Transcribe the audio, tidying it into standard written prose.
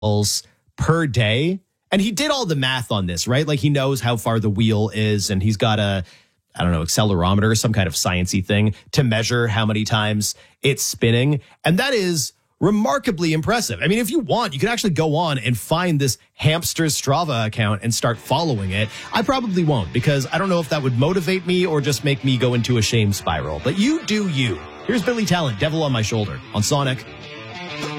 per day. And he did all the math on this, right? Like he knows how far the wheel is and he's got a, I don't know, accelerometer, some kind of sciencey thing to measure how many times it's spinning. And that is remarkably impressive. I mean, if you want, you can actually go on and find this hamster Strava account and start following it. I probably won't because I don't know if that would motivate me or just make me go into a shame spiral. But you do you. Here's Billy Talent, Devil on My Shoulder on Sonic.